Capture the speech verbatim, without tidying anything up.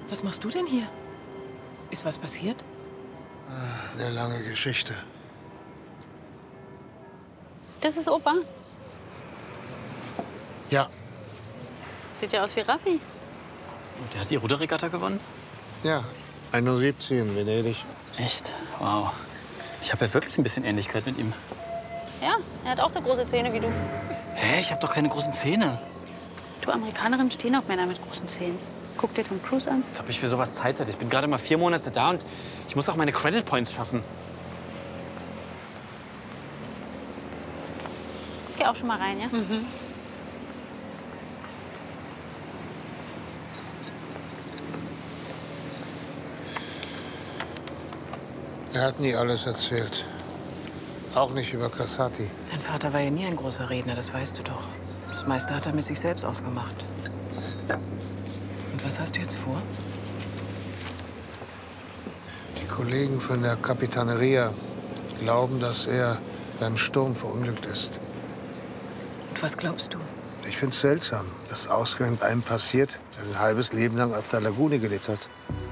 Was machst du denn hier? Ist was passiert? Eine lange Geschichte. Das ist Opa. Ja. Sieht ja aus wie Raffi. Und der hat die Ruderregatta gewonnen? Ja, einundsiebzig in Venedig. Echt? Wow. Ich habe ja wirklich ein bisschen Ähnlichkeit mit ihm. Ja, er hat auch so große Zähne wie du. Hä? Ich habe doch keine großen Zähne. Du, Amerikanerinnen stehen auf Männer mit großen Zähnen. Guck dir Tom Cruise an. Jetzt habe ich für sowas Zeit. Ich bin gerade mal vier Monate da und ich muss auch meine Credit Points schaffen. Geh auch schon mal rein, ja? Mhm. Er hat nie alles erzählt. Auch nicht über Casati. Dein Vater war ja nie ein großer Redner, das weißt du doch. Das meiste hat er mit sich selbst ausgemacht. Und was hast du jetzt vor? Die Kollegen von der Capitaneria glauben, dass er beim Sturm verunglückt ist. Und was glaubst du? Ich finde es seltsam, dass ausgerechnet einem passiert, der ein halbes Leben lang auf der Lagune gelebt hat.